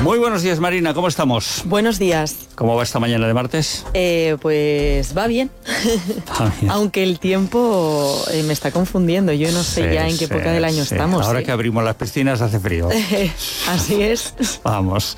Muy buenos días, Marina, ¿cómo estamos? Buenos días. ¿Cómo va esta mañana de martes? Pues va bien. Aunque el tiempo me está confundiendo. Yo no sé ya en qué época del año estamos. Ahora que abrimos las piscinas hace frío. Así es. Vamos,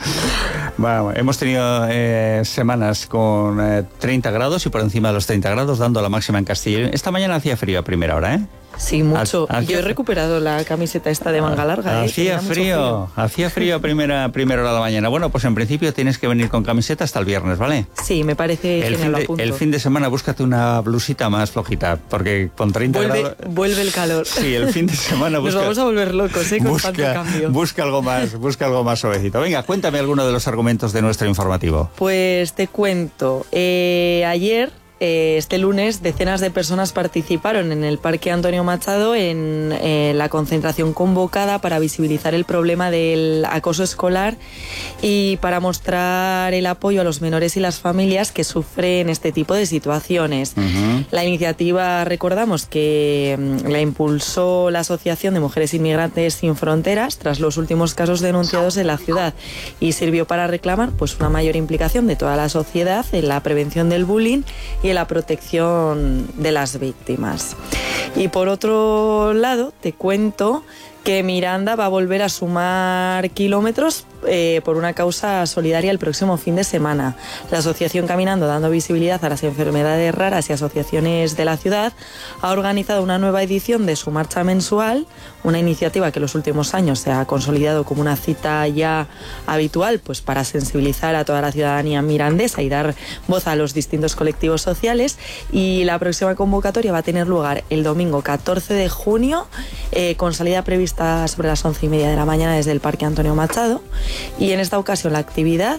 hemos tenido semanas con 30 grados y por encima de los 30 grados, dando la máxima en Castilla. Esta mañana hacía frío a primera hora, ¿eh? Sí, mucho. Yo he recuperado la camiseta esta de manga larga. Hacía frío a primera hora de la mañana. Bueno, pues en principio tienes que venir con camiseta hasta el viernes, ¿vale? Sí, me parece genial. El fin de semana búscate una blusita más flojita, porque con 30 grados... Vuelve el calor. Sí, el fin de semana Nos vamos a volver locos, con tanto cambio. Busca algo más suavecito. Venga, cuéntame alguno de los argumentos de nuestro informativo. Pues te cuento. Ayer... este lunes, decenas de personas participaron en el Parque Antonio Machado en la concentración convocada para visibilizar el problema del acoso escolar y para mostrar el apoyo a los menores y las familias que sufren este tipo de situaciones. La iniciativa, recordamos, que la impulsó la Asociación de Mujeres Inmigrantes Sin Fronteras tras los últimos casos denunciados en la ciudad y sirvió para reclamar pues una mayor implicación de toda la sociedad en la prevención del bullying y la protección de las víctimas. Y por otro lado, te cuento que Miranda va a volver a sumar kilómetros por una causa solidaria el próximo fin de semana. La asociación Caminando, dando visibilidad a las enfermedades raras y asociaciones de la ciudad, ha organizado una nueva edición de su marcha mensual, una iniciativa que en los últimos años se ha consolidado como una cita ya habitual pues para sensibilizar a toda la ciudadanía mirandesa y dar voz a los distintos colectivos sociales. Y la próxima convocatoria va a tener lugar el domingo 14 de junio, con salida prevista sobre las 11:30 de la mañana desde el Parque Antonio Machado. Y en esta ocasión la actividad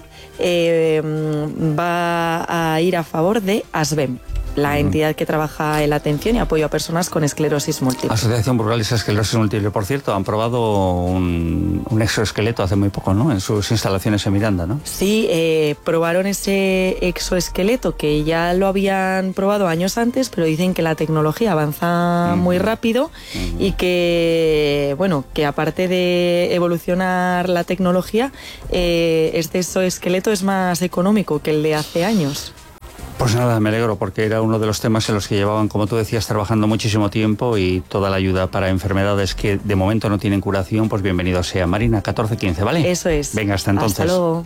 va a ir a favor de ASBEM, la entidad que trabaja en la atención y apoyo a personas con esclerosis múltiple. Asociación Burgalesa Esclerosis Múltiple. Por cierto, han probado un exoesqueleto hace muy poco, ¿no? En sus instalaciones en Miranda, ¿no? Sí, probaron ese exoesqueleto que ya lo habían probado años antes, pero dicen que la tecnología avanza muy rápido y que, bueno, que aparte de evolucionar la tecnología, este exoesqueleto es más económico que el de hace años. Pues nada, me alegro porque era uno de los temas en los que llevaban, como tú decías, trabajando muchísimo tiempo y toda la ayuda para enfermedades que de momento no tienen curación, pues bienvenido sea. Marina, 14:15, ¿vale? Eso es. Venga, hasta entonces. Hasta luego.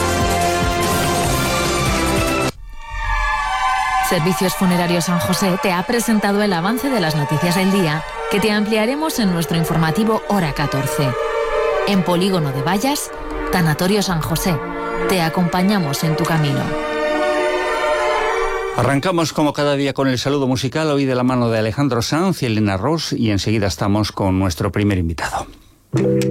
Servicios Funerarios San José te ha presentado el avance de las noticias del día que te ampliaremos en nuestro informativo Hora 14. En Polígono de Vallas, Tanatorio San José. Te acompañamos en tu camino. Arrancamos como cada día con el saludo musical, hoy de la mano de Alejandro Sanz y Elena Ross, y enseguida estamos con nuestro primer invitado.